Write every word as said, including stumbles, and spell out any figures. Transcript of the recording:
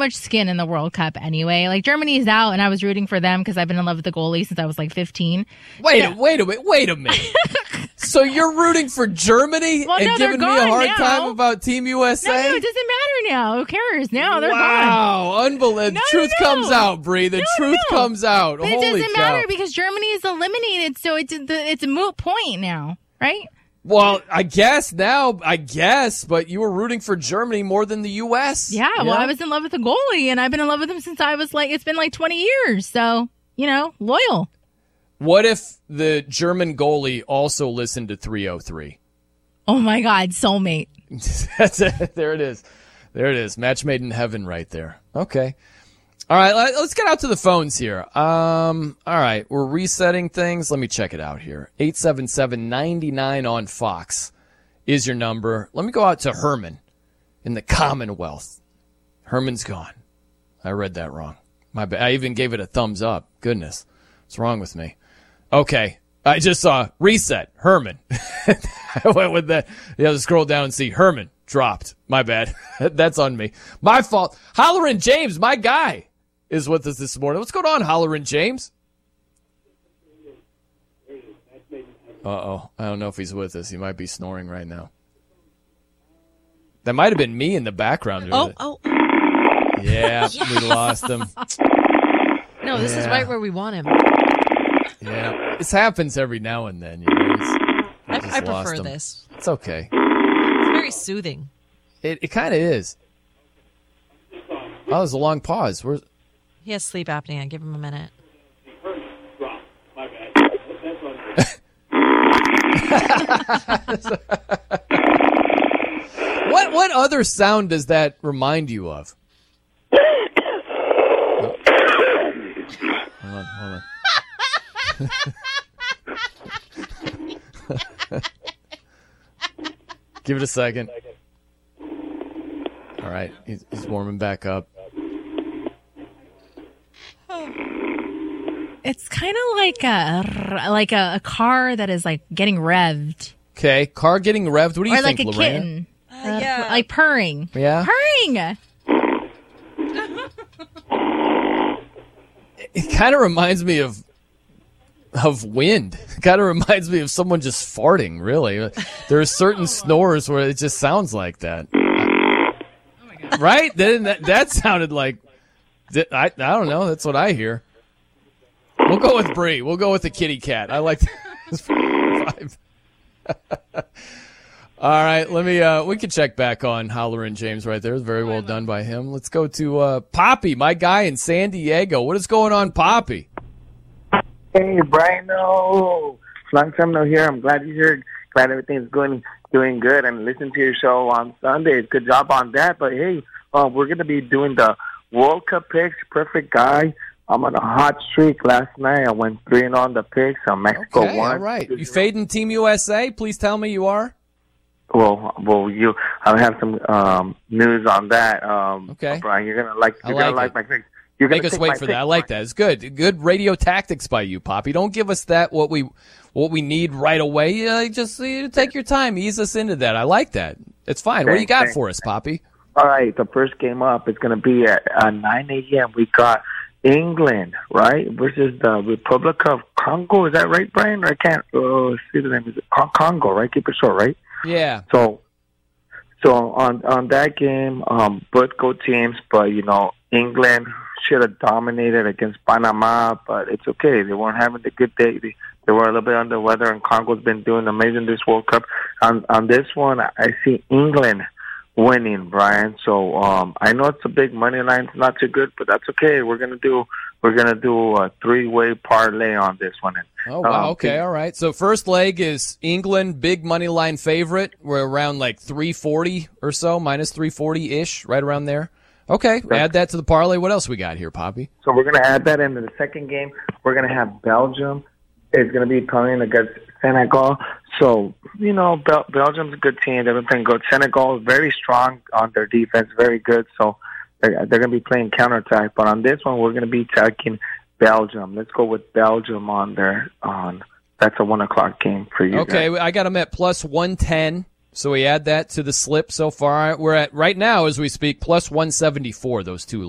much skin in the World Cup anyway. Like, Germany's out, and I was rooting for them because I've been in love with the goalie since I was like fifteen. Wait, yeah. a, wait a minute, wait a minute. So you're rooting for Germany well, and no, giving me a hard now. time about Team U S A? No, no, it doesn't matter now. Who cares? Now they're wow, gone. unbelievable. No, truth no, no. comes out, Bree. The no, truth no. comes out. But Holy it doesn't cow. matter because Germany is eliminated, so it's, it's a moot point now, right? Well, I guess now, I guess, but you were rooting for Germany more than the U S. Yeah, well, I was in love with the goalie, and I've been in love with him since I was like, it's been like twenty years. So, you know, loyal. What if the German goalie also listened to three oh three? Oh, my God, soulmate. That's it. There it is. There it is. Match made in heaven right there. Okay. All right, let's get out to the phones here. Um, all right, we're resetting things. Let me check it out here. eight seven seven, nine nine on Fox is your number. Let me go out to Herman in the Commonwealth. Herman's gone. I read that wrong. My bad. I even gave it a thumbs up. Goodness. What's wrong with me? Okay. I just saw reset. Herman. I went with that. You have to scroll down and see Herman dropped. My bad. That's on me. My fault. Hollerin' James, my guy, is with us this morning. What's going on, Hollerin' James? Uh-oh. I don't know if he's with us. He might be snoring right now. That might have been me in the background. Oh, oh. Yeah, yes. We lost him. No, this yeah. is right where we want him. Yeah, this happens every now and then. You know, I, I prefer this. It's okay. It's very soothing. It it kind of is. Oh, there's a long pause. Where's... He has sleep apnea. Give him a minute. what what other sound does that remind you of? Oh. Hold on, hold on. Give it a second. All right, he's, he's warming back up. It's kind of like a like a, a car that is like getting revved. Okay, car getting revved. What do you or think, like a Lorena? kitten, Uh, uh, yeah. like purring. Yeah, purring. It kind of reminds me of of wind. It kind of reminds me of someone just farting. Really, there are certain snores where it just sounds like that. Oh my God. Right? Then that, that sounded like I I don't know. That's what I hear. We'll go with Bree. We'll go with the kitty cat. I like this vibe. All right, let me. Uh, we can check back on Hollerin' James right there. Very well done by him. Let's go to uh, Poppy, my guy in San Diego. What is going on, Poppy? Hey, Brian. No, long time no here. I'm glad you're here. Glad everything's going doing good. And listen to your show on Sundays. Good job on that. But hey, uh, we're gonna be doing the World Cup picks. Perfect guy. I'm on a hot streak. Last night I went three and on the picks. On Mexico Okay, won. all right. You fading Team U S A? Please tell me you are. Well, well, you. I have some um, news on that. Um, Okay. Brian, you're gonna like. You're I gonna like like it. my picks. You're Make gonna us take wait my for pick, that. I like Brian. that. It's good. Good radio tactics by you, Poppy. Don't give us that what we what we need right away. Uh, just uh, take your time. Ease us into that. I like that. It's fine. What do you got Thanks, for us, Poppy? All right, the first game up is going to be at uh, nine a.m. We got England, right, versus the Republic of Congo. Is that right, Brian? I can't uh, see the name. Is it Con- Congo, right? Keep it short, right? Yeah. So, so on on that game, um, both good teams, but you know, England should have dominated against Panama, but it's okay. They weren't having a good day. They, they were a little bit under weather, and Congo's been doing amazing this World Cup. On on this one, I see England winning, Brian. So um, I know it's a big money line. It's not too good, but that's okay. We're gonna do we're gonna do a three way parlay on this one. And, Oh, wow. um, Okay. All right. So first leg is England, big money line favorite. We're around like three forty or so, minus three forty ish, right around there. Okay. Add that to the parlay. What else we got here, Poppy? So we're gonna add that into the second game. We're gonna have Belgium. It's gonna be playing against Senegal. So you know, Bel- Belgium's a good team. They've been playing good. Senegal is very strong on their defense, very good. So they're, they're gonna be playing counterattack. But on this one, we're gonna be attacking Belgium. Let's go with Belgium on there. On that's a one o'clock game for you. Okay, guys. I got them at plus one ten. So we add that to the slip so far. We're at right now as we speak plus one seventy-four. Those two